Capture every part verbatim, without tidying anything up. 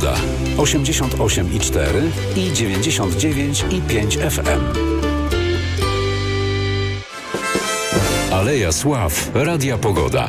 Pogoda. osiemdziesiąt osiem i cztery i dziewięćdziesiąt dziewięć i pięć F M. Aleja Sław. Radia Pogoda.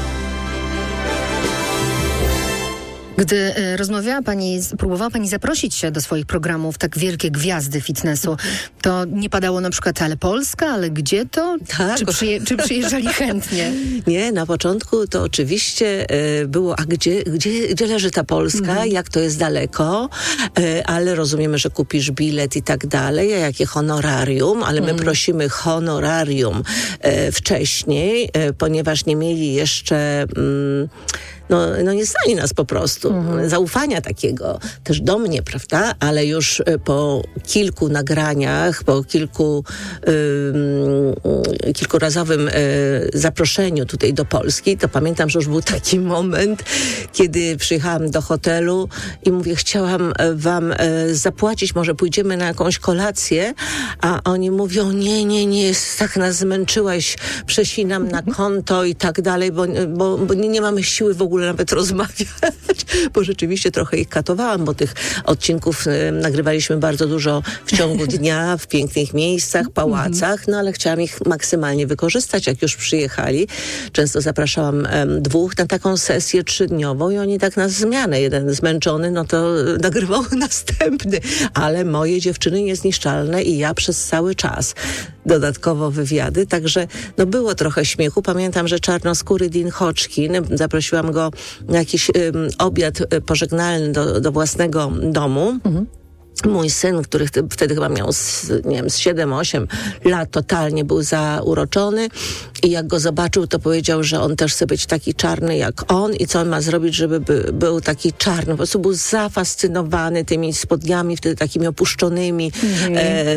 Gdy e, rozmawiała Pani, próbowała Pani zaprosić się do swoich programów tak wielkie gwiazdy fitnessu, to nie padało na przykład ale Polska, ale gdzie to? Tak. Czy, przyje, czy przyjeżdżali chętnie? Nie, na początku to oczywiście e, było, a gdzie, gdzie, gdzie leży ta Polska, mhm. jak to jest daleko, e, ale rozumiemy, że kupisz bilet i tak dalej, a jakie honorarium, ale my mhm. prosimy honorarium e, wcześniej, e, ponieważ nie mieli jeszcze... Mm, No, no nie znali nas po prostu. Mhm. Zaufania takiego też do mnie, prawda? Ale już po kilku nagraniach, po kilku y, kilkurazowym y, zaproszeniu tutaj do Polski, to pamiętam, że już był taki moment, kiedy przyjechałam do hotelu i mówię, chciałam wam y, zapłacić, może pójdziemy na jakąś kolację, a oni mówią, nie, nie, nie, tak nas zmęczyłaś, prześlij nam na konto i tak dalej, bo, bo, bo nie, nie mamy siły w ogóle nawet rozmawiać, bo rzeczywiście trochę ich katowałam, bo tych odcinków y, nagrywaliśmy bardzo dużo w ciągu dnia, w pięknych miejscach, pałacach, no ale chciałam ich maksymalnie wykorzystać, jak już przyjechali. Często zapraszałam um, dwóch na taką sesję trzydniową i oni tak na zmianę. Jeden zmęczony, no to y, nagrywał następny, ale moje dziewczyny niezniszczalne i ja przez cały czas. Dodatkowo wywiady, także no było trochę śmiechu. Pamiętam, że czarnoskóry Dean Hodgkin, zaprosiłam go na jakiś um, obiad pożegnalny do, do własnego domu. Mhm. Mój syn, który wtedy chyba miał z, nie wiem, z siedem osiem lat, totalnie był zauroczony i jak go zobaczył, to powiedział, że on też chce być taki czarny jak on i co on ma zrobić, żeby by, był taki czarny. Po prostu był zafascynowany tymi spodniami, wtedy takimi opuszczonymi mm-hmm.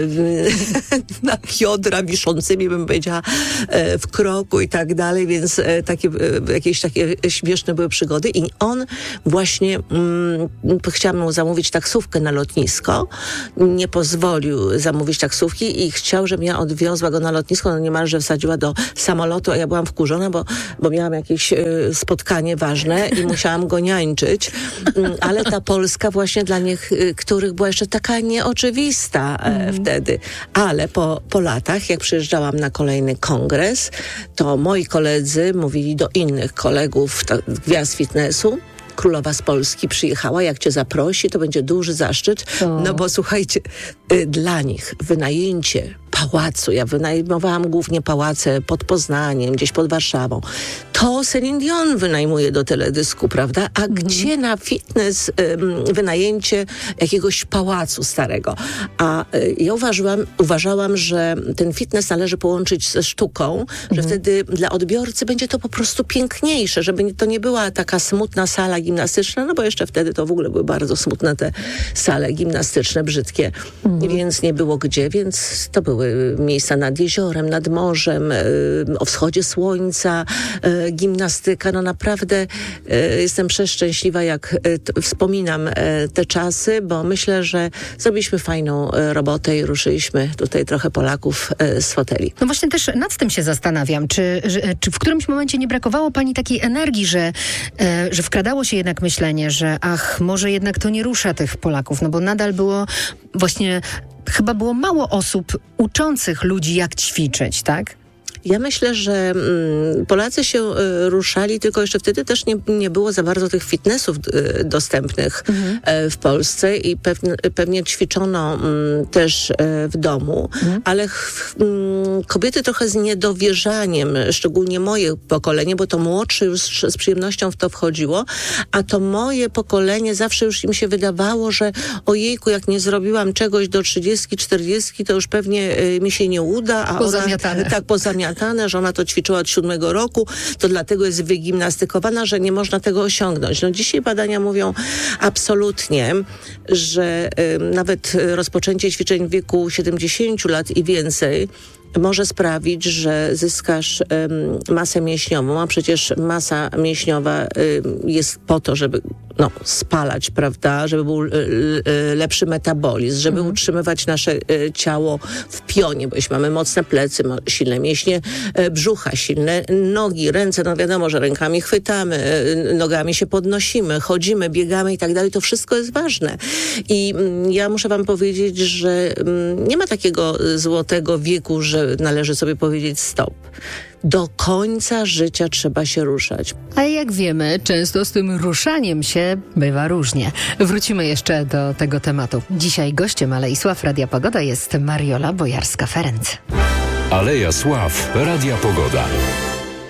e, na biodra wiszącymi, bym powiedziała, e, w kroku i tak dalej, więc e, takie, e, jakieś takie śmieszne były przygody i on właśnie mm, chciałam mu zamówić taksówkę na lotnisko. Nie pozwolił zamówić taksówki i chciał, żebym ja odwiozła go na lotnisko. No niemalże wsadziła do samolotu, a ja byłam wkurzona, bo, bo miałam jakieś y, spotkanie ważne i musiałam go niańczyć. Y, ale ta Polska właśnie dla nich, y, których była jeszcze taka nieoczywista e, mm. wtedy. Ale po, po latach, jak przyjeżdżałam na kolejny kongres, to moi koledzy mówili do innych kolegów to, gwiazd fitnessu, królowa z Polski przyjechała, jak cię zaprosi, to będzie duży zaszczyt. O. No bo słuchajcie, y, dla nich wynajęcie pałacu, ja wynajmowałam głównie pałace pod Poznaniem, gdzieś pod Warszawą, to Celine Dion wynajmuje do teledysku, prawda? A mm. gdzie na fitness ym, wynajęcie jakiegoś pałacu starego? A y, ja uważałam, uważałam, że ten fitness należy połączyć ze sztuką, mm. że wtedy dla odbiorcy będzie to po prostu piękniejsze, żeby to nie była taka smutna sala gimnastyczna, no bo jeszcze wtedy to w ogóle były bardzo smutne te sale gimnastyczne, brzydkie, mm. więc nie było gdzie, więc to były miejsca nad jeziorem, nad morzem, yy, o wschodzie słońca, yy, gimnastyka. No naprawdę yy, jestem przeszczęśliwa, jak yy, t- wspominam yy, te czasy, bo myślę, że zrobiliśmy fajną yy, robotę i ruszyliśmy tutaj trochę Polaków yy, z foteli. No właśnie też nad tym się zastanawiam, czy, że, czy w którymś momencie nie brakowało pani takiej energii, że, yy, że wkradało się jednak myślenie, że ach, może jednak to nie rusza tych Polaków, no bo nadal było właśnie chyba było mało osób uczących ludzi, jak ćwiczyć, tak? Ja myślę, że mm, Polacy się y, ruszali, tylko jeszcze wtedy też nie, nie było za bardzo tych fitnessów y, dostępnych mhm. y, w Polsce i pewnie, pewnie ćwiczono y, też y, w domu, mhm. ale ch, y, kobiety trochę z niedowierzaniem, szczególnie moje pokolenie, bo to młodsze już z, z przyjemnością w to wchodziło, a to moje pokolenie zawsze już im się wydawało, że ojejku, jak nie zrobiłam czegoś do trzydziestki, czterdziestki, to już pewnie y, mi się nie uda. A pozamiatane. Ona, tak, pozamiatane. Że ona to ćwiczyła od siódmego roku, to dlatego jest wygimnastykowana, że nie można tego osiągnąć. No dzisiaj badania mówią absolutnie, że y, nawet rozpoczęcie ćwiczeń w wieku siedemdziesięciu lat i więcej może sprawić, że zyskasz um, masę mięśniową, a przecież masa mięśniowa um, jest po to, żeby no, spalać, prawda, żeby był y, y, lepszy metabolizm, żeby mhm. utrzymywać nasze y, ciało w pionie, bo jeśli mamy mocne plecy, mo- silne mięśnie y, brzucha, silne nogi, ręce, no wiadomo, że rękami chwytamy, y, nogami się podnosimy, chodzimy, biegamy i tak dalej, to wszystko jest ważne. I y, ja muszę wam powiedzieć, że y, nie ma takiego złotego wieku, że należy sobie powiedzieć stop. Do końca życia trzeba się ruszać. A jak wiemy, często z tym ruszaniem się bywa różnie. Wrócimy jeszcze do tego tematu. Dzisiaj gościem Alei Sław Radia Pogoda jest Mariola Bojarska-Ferenc. Aleja Sław Radia Pogoda.